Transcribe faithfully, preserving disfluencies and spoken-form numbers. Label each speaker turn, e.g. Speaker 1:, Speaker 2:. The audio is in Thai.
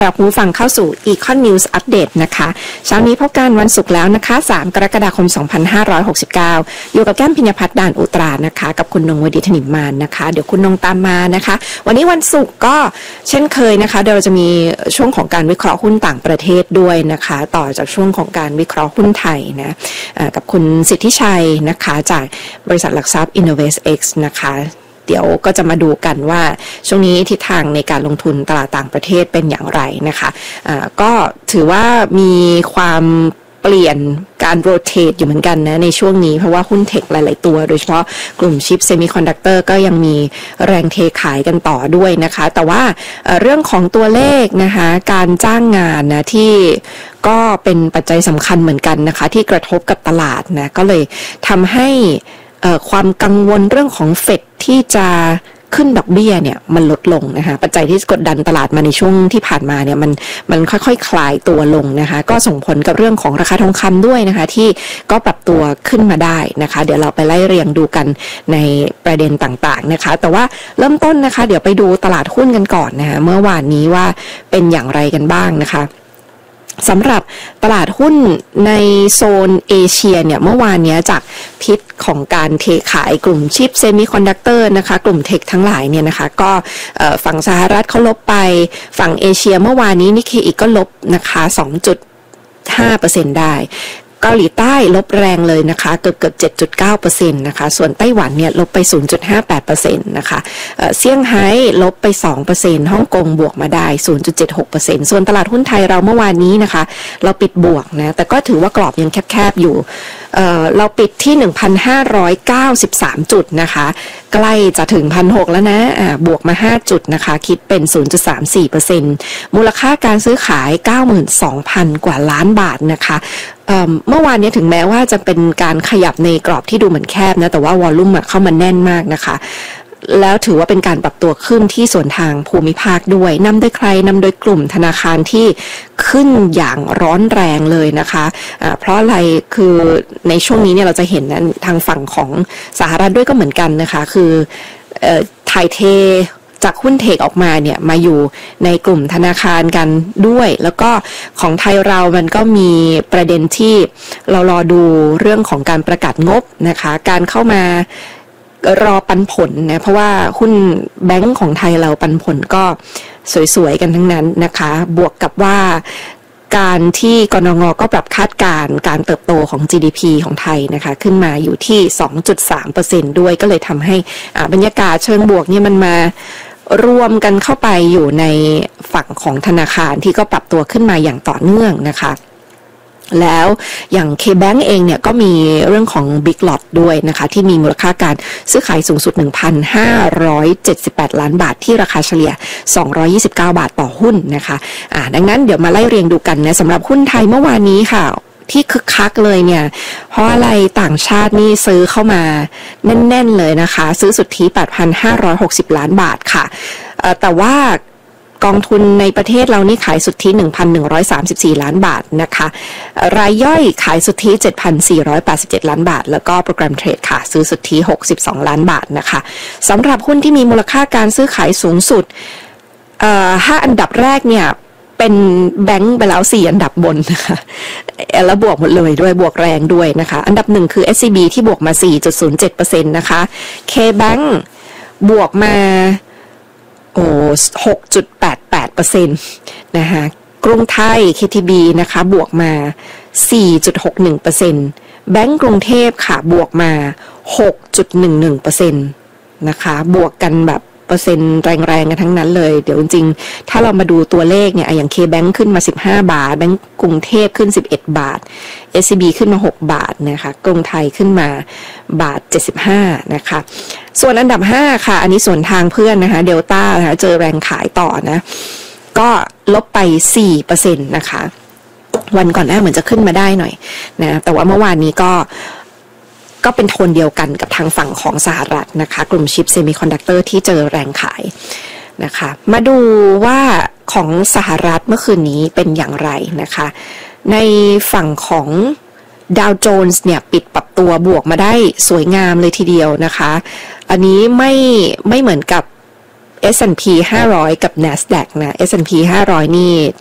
Speaker 1: รับผู้ฟังเข้าสู่ Econ News Update นะคะเช้านี้พบกันวันศุกร์แล้วนะคะสามกรกฎาคมสองพันห้าร้อยหกสิบเก้าอยู่กับแก้มพิญญพัฒน์ด่านอุตรานะคะกับคุณนงวดีธนิมมานนะคะเดี๋ยวคุณนงตามมานะคะวันนี้วันศุกร์ก็เช่นเคยนะคะเดี๋ยวเราจะมีช่วงของการวิเคราะห์หุ้นต่างประเทศด้วยนะคะต่อจากช่วงของการวิเคราะห์หุ้นไทยนะกับคุณสิทธิชัยนะคะจากบริษัทหลักทรัพย์ InnovestX นะคะเดี๋ยวก็จะมาดูกันว่าช่วงนี้ทิศทางในการลงทุนตลาดต่างประเทศเป็นอย่างไรนะคะะก็ถือว่ามีความเปลี่ยนการโรเตทอยู่เหมือนกันนะในช่วงนี้เพราะว่าหุ้นเทคหลายๆตัวโดยเฉพาะกลุ่มชิปเซมิคอนดักเตอร์ก็ยังมีแรงเทขายกันต่อด้วยนะคะแต่ว่าเรื่องของตัวเลขนะคะการจ้างงานนะที่ก็เป็นปัจจัยสำคัญเหมือนกันนะคะที่กระทบกับตลาดนะก็เลยทำให้ความกังวลเรื่องของเฟดที่จะขึ้นดอกเบี้ยเนี่ยมันลดลงนะคะปัจจัยที่กดดันตลาดมาในช่วงที่ผ่านมาเนี่ยมันมันค่อยๆ ค, คลายตัวลงนะคะก็ส่งผลกับเรื่องของราคาทองคำด้วยนะคะที่ก็ปรับตัวขึ้นมาได้นะคะเดี๋ยวเราไปไล่เรียงดูกันในประเด็นต่างๆนะคะแต่ว่าเริ่มต้นนะคะเดี๋ยวไปดูตลาดหุ้นกันก่อนนะคะเมื่อวานนี้ว่าเป็นอย่างไรกันบ้างนะคะสำหรับตลาดหุ้นในโซนเอเชียเนี่ยเมื่อวานนี้จากพิษของการเทขายกลุ่มชิปเซมิคอนดักเตอร์นะคะกลุ่มเทคทั้งหลายเนี่ยนะคะก็ฝั่งสหรัฐเขาลบไปฝั่งเอเชียเมื่อวานนี้นิกเกอิก็ลบนะคะ สองจุดห้าเปอร์เซ็นต์ ได้เกาหลีใต้ลบแรงเลยนะคะเกือบเกือบ เจ็ดจุดเก้าเปอร์เซ็นต์ นะคะส่วนไต้หวันเนี่ยลบไป ศูนย์จุดห้าแปดเปอร์เซ็นต์ นะคะเอ่อเซี่ยงไฮ้ลบไป สองเปอร์เซ็นต์ ฮ่องกงบวกมาได้ ศูนย์จุดเจ็ดหกเปอร์เซ็นต์ ส่วนตลาดหุ้นไทยเราเมื่อวานนี้นะคะเราปิดบวกนะแต่ก็ถือว่ากรอบยังแคบๆอยู่เอ่อเราปิดที่ หนึ่งพันห้าร้อยเก้าสิบสาม จุดนะคะใกล้จะถึง หนึ่งพันหกร้อย แล้วนะอ่าบวกมาห้าจุดนะคะคิดเป็น ศูนย์จุดสามสี่เปอร์เซ็นต์ มูลค่าการซื้อขาย เก้าหมื่นสองพัน กว่าล้านบาทนะคะเอ่อเมื่อวานนี้ถึงแม้ว่าจะเป็นการขยับในกรอบที่ดูเหมือนแคบนะแต่ว่าวอลลุ่มเข้ามาแน่นมากนะคะแล้วถือว่าเป็นการปรับตัวขึ้นที่ส่วนทางภูมิภาคด้วยนำโดยใครนำโดยกลุ่มธนาคารที่ขึ้นอย่างร้อนแรงเลยนะคะะเพราะอะไรคือในช่วงนี้เนี่ยเราจะเห็นนะทางฝั่งของสหรัฐด้วยก็เหมือนกันนะคะคือไทยเทจากหุ้นเทคออกมาเนี่ยมาอยู่ในกลุ่มธนาคารกันด้วยแล้วก็ของไทยเรามันก็มีประเด็นที่เรารอดูเรื่องของการประกาศงบนะคะการเข้ามารอปันผลนะเพราะว่าหุ้นแบงก์ของไทยเราปันผลก็สวยๆกันทั้งนั้นนะคะบวกกับว่าการที่กนง.ก็ปรับคาดการณ์การเติบโตของ จี ดี พี ของไทยนะคะขึ้นมาอยู่ที่ สองจุดสามเปอร์เซ็นต์ ด้วยก็เลยทำให้บรรยากาศเชิงบวกเนี่ยมันมารวมกันเข้าไปอยู่ในฝั่งของธนาคารที่ก็ปรับตัวขึ้นมาอย่างต่อเนื่องนะคะแล้วอย่าง K-Bank เองเนี่ยก็มีเรื่องของ Big Lot ด้วยนะคะที่มีมูลค่าการซื้อขายสูงสุด หนึ่งพันห้าร้อยเจ็ดสิบแปด ล้านบาทที่ราคาเฉลี่ยสองร้อยยี่สิบเก้าบาทต่อหุ้นนะคะอ่าดังนั้นเดี๋ยวมาไล่เรียงดูกันนะสำหรับหุ้นไทยเมื่อวานนี้ค่ะที่คึกคักเลยเนี่ยเพราะอะไรต่างชาตินี่ซื้อเข้ามาแน่นๆเลยนะคะซื้อสุทธิ แปดพันห้าร้อยหกสิบ ล้านบาทค่ะเอ่อแต่ว่ากองทุนในประเทศเรานี่ขายสุทธิ หนึ่งพันหนึ่งร้อยสามสิบสี่ ล้านบาทนะคะรายย่อยขายสุทธิ เจ็ดพันสี่ร้อยแปดสิบเจ็ด ล้านบาทแล้วก็โปรแกรมเทรดค่ะซื้อสุทธิหกสิบสองล้านบาทนะคะสำหรับหุ้นที่มีมูลค่าการซื้อขายสูงสุดเอ่อห้าอันดับแรกเนี่ยเป็นแบงค์ไปแล้วสี่อันดับบนนะคะแล้วบวกหมดเลยด้วยบวกแรงด้วยนะคะอันดับหนึ่งคือ เอส ซี บี ที่บวกมา สี่จุดศูนย์เจ็ดเปอร์เซ็นต์ นะคะ K-Bank บวกมาโอ้ หกจุดแปดแปดเปอร์เซ็นต์ นะคะกรุงไทย เค ที บี นะคะบวกมา สี่จุดหกหนึ่งเปอร์เซ็นต์ แบงก์กรุงเทพค่ะบวกมา หกจุดหนึ่งหนึ่งเปอร์เซ็นต์ นะคะบวกกันแบบเปอร์เซ็นต์แรงๆกันทั้งนั้นเลยเดี๋ยวจริงๆถ้าเรามาดูตัวเลขเนี่ยอย่าง K-Bank ขึ้นมาสิบห้าบาทแบงก์กรุงเทพขึ้นสิบเอ็ดบาท เอส ซี บี ขึ้นมาหกบาทนะคะกรุงไทยขึ้นมาบาทเจ็ดสิบห้านะคะส่วนอันดับห้าค่ะอันนี้ส่วนทางเพื่อนนะคะเดลต้านะคะเจอแรงขายต่อนะก็ลบไป สี่เปอร์เซ็นต์ นะคะวันก่อนหน้าเหมือนจะขึ้นมาได้หน่อยนะแต่ว่าเมื่อวานนี้ก็ก็เป็นโทนเดียวกันกับทางฝั่งของสหรัฐนะคะกลุ่มชิปเซมิคอนดักเตอร์ที่เจอแรงขายนะคะมาดูว่าของสหรัฐเมื่อคืนนี้เป็นอย่างไรนะคะในฝั่งของดาวโจนส์เนี่ยปิดปรับตัวบวกมาได้สวยงามเลยทีเดียวนะคะอันนี้ไม่ไม่เหมือนกับเอส แอนด์ พี ห้าร้อยกับ NASDAQ นะ เอส แอนด์ พี ห้าร้อยนี่